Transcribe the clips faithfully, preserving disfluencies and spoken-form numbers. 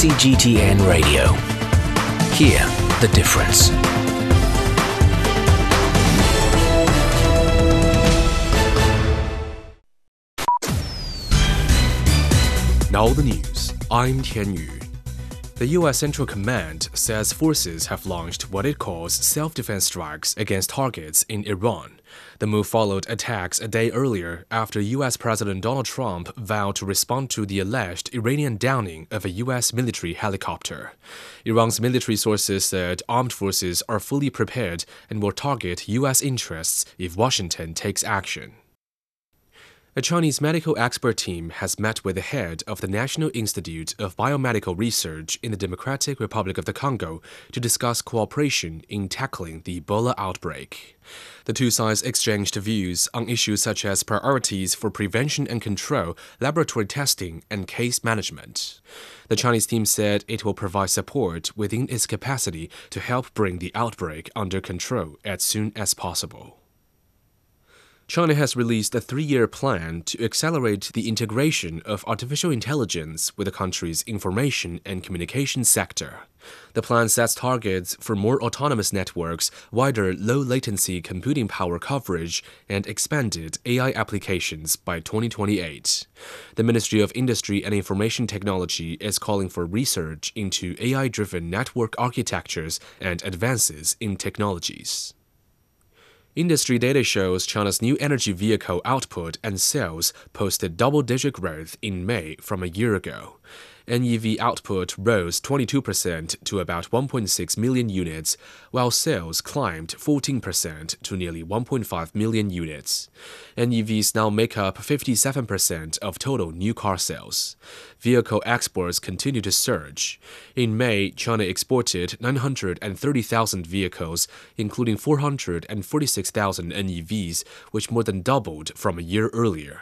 C G T N Radio. Hear the difference. Now the news. I'm Tian Yu. The U S Central Command says forces have launched what it calls self-defense strikes against targets in Iran. The move followed attacks a day earlier after U S President Donald Trump vowed to respond to the alleged Iranian downing of a U S military helicopter. Iran's military sources said armed forces are fully prepared and will target U S interests if Washington takes action. A Chinese medical expert team has met with the head of the National Institute of Biomedical Research in the Democratic Republic of the Congo to discuss cooperation in tackling the Ebola outbreak. The two sides exchanged views on issues such as priorities for prevention and control, laboratory testing, and case management. The Chinese team said it will provide support within its capacity to help bring the outbreak under control as soon as possible. China has released a three-year plan to accelerate the integration of artificial intelligence with the country's information and communication sector. The plan sets targets for more autonomous networks, wider low-latency computing power coverage, and expanded A I applications by twenty twenty-eight. The Ministry of Industry and Information Technology is calling for research into A I-driven network architectures and advances in technologies. Industry data shows China's new energy vehicle output and sales posted double-digit growth in May from a year ago. N E V output rose twenty-two percent to about one point six million units, while sales climbed fourteen percent to nearly one point five million units. N E Vs now make up fifty-seven percent of total new car sales. Vehicle exports continue to surge. In May, China exported nine hundred thirty thousand vehicles, including four hundred forty-six thousand N E Vs, which more than doubled from a year earlier.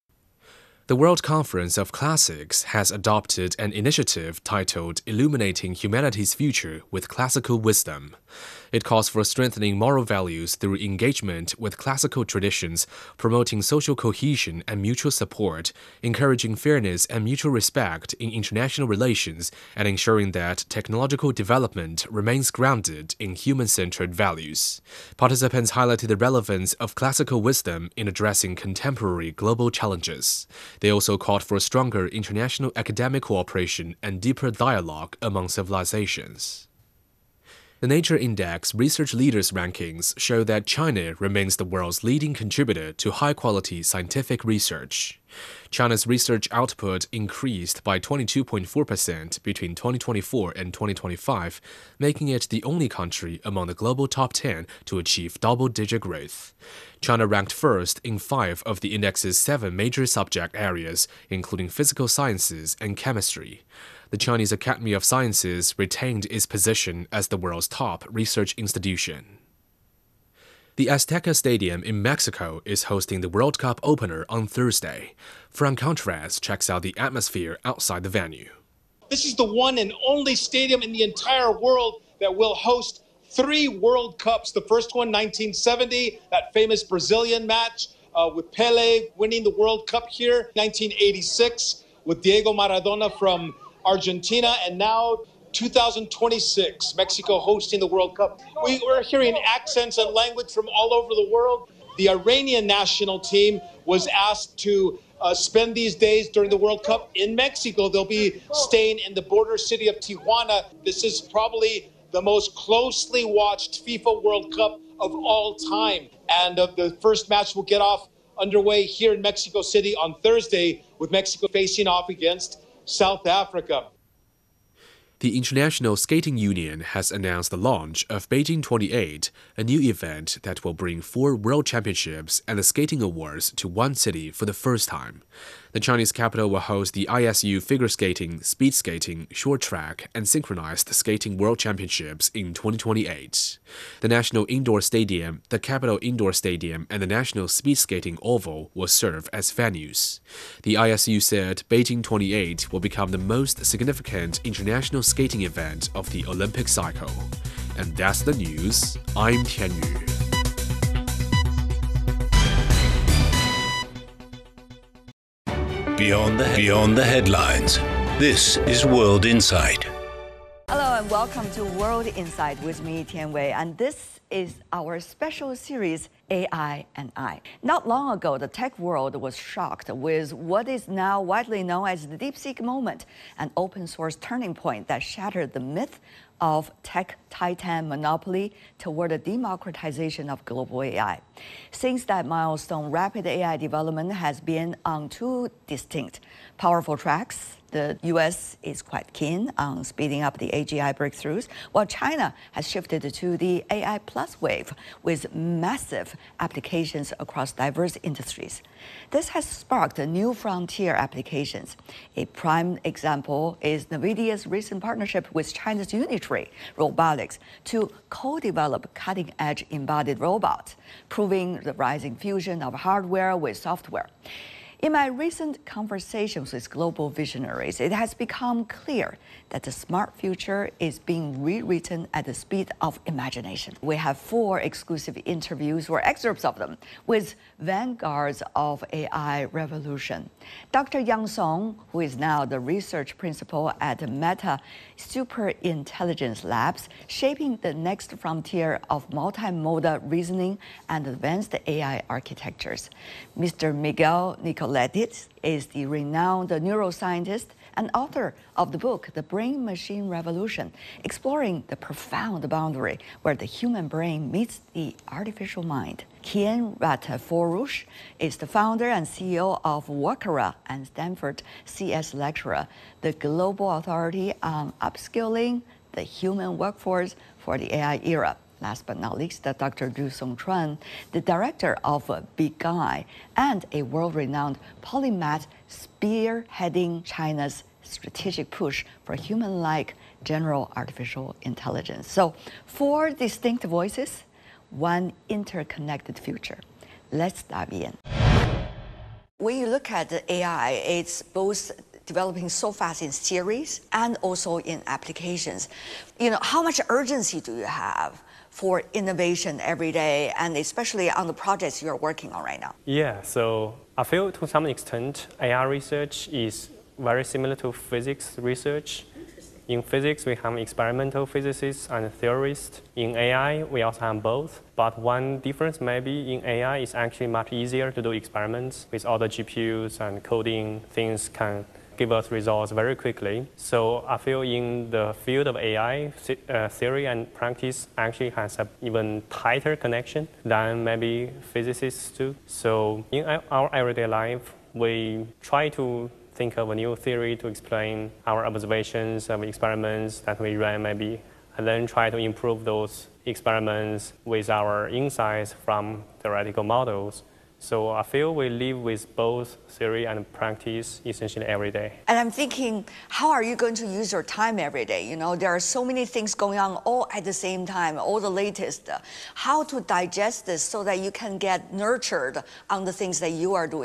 The World Conference of Classics has adopted an initiative titled Illuminating Humanity's Future with Classical Wisdom. It calls for strengthening moral values through engagement with classical traditions, promoting social cohesion and mutual support, encouraging fairness and mutual respect in international relations, and ensuring that technological development remains grounded in human-centered values. Participants highlighted the relevance of classical wisdom in addressing contemporary global challenges. They also called for stronger international academic cooperation and deeper dialogue among civilizations. The Nature Index Research Leaders Rankings show that China remains the world's leading contributor to high-quality scientific research. China's research output increased by twenty-two point four percent between twenty twenty-four and twenty twenty-five, making it the only country among the global top ten to achieve double-digit growth. China ranked first in five of the index's seven major subject areas, including physical sciences and chemistry. The Chinese Academy of Sciences retained its position as the world's top research institution. The Azteca Stadium in Mexico is hosting the World Cup opener on Thursday. Frank Contreras checks out the atmosphere outside the venue. This is the one and only stadium in the entire world that will host three World Cups. The first one, nineteen seventy, that famous Brazilian match uh, with Pele winning the World Cup here. nineteen eighty-six with Diego Maradona from Argentina, and now two thousand twenty-six, Mexico hosting the World Cup. We were hearing accents and language from all over the world. The Iranian national team was asked to uh, spend these days during the World Cup in Mexico. They'll be staying in the border city of Tijuana. This is probably the most closely watched FIFA World Cup of all time. And uh, the first match will get off underway here in Mexico City on Thursday, with Mexico facing off against South Africa. The International Skating Union has announced the launch of Beijing twenty-eight, a new event that will bring four world championships and the skating awards to one city for the first time. The Chinese capital will host the I S U figure skating, speed skating, short track, and synchronized skating world championships in twenty twenty-eight. The National Indoor Stadium, the Capital Indoor Stadium, and the National Speed Skating Oval will serve as venues. The I S U said Beijing twenty-eight will become the most significant international skating event of the Olympic cycle. And that's the news. I'm Tian Yu. Beyond the, beyond the headlines, This is World Insight. Hello and welcome to World Insight with me, Tian Wei, and this is our special series, A I and I. Not long ago, the tech world was shocked with what is now widely known as the DeepSeek moment, an open source turning point that shattered the myth of tech titan monopoly toward the democratization of global A I. Since that milestone, rapid A I development has been on two distinct, powerful tracks. The U S is quite keen on speeding up the A G I breakthroughs, while China has shifted to the A I plus wave with massive applications across diverse industries. This has sparked new frontier applications. A prime example is NVIDIA's recent partnership with China's Unitree Robotics to co-develop cutting-edge embodied robots, proving the rising fusion of hardware with software. In my recent conversations with global visionaries, it has become clear that the smart future is being rewritten at the speed of imagination. We have four exclusive interviews, or excerpts of them, with vanguards of A I revolution. Doctor Yang Song, who is now the research principal at Meta Superintelligence Labs, shaping the next frontier of multimodal reasoning and advanced A I architectures. Mister Miguel Nicoletti is the renowned neuroscientist and author of the book, The Brain-Machine Revolution, exploring the profound boundary where the human brain meets the artificial mind. Kian Rataforush is the founder and C E O of Wakara and Stanford C S lecturer, the global authority on upskilling the human workforce for the A I era. Last but not least, Doctor Zhu Songchuan, the director of BigEye and a world-renowned polymath spearheading China's strategic push for human-like general artificial intelligence. So, four distinct voices, one interconnected future. Let's dive in. When you look at the A I, it's both developing so fast in series and also in applications. You know, how much urgency do you have for innovation every day, and especially on the projects you're working on right now? Yeah, so I feel to some extent A I research is very similar to physics research. In physics, we have experimental physicists and theorists. In A I, we also have both. But one difference maybe in A I is actually much easier to do experiments with all the G P Us and coding. Things can give us results very quickly. So I feel in the field of A I, uh, theory and practice actually has an even tighter connection than maybe physicists do. So in our everyday life, we try to think of a new theory to explain our observations of experiments that we ran maybe, and then try to improve those experiments with our insights from theoretical models. So I feel we live with both theory and practice essentially every day. And I'm thinking, how are you going to use your time every day? You know, there are so many things going on all at the same time, all the latest. How to digest this so that you can get nurtured on the things that you are doing?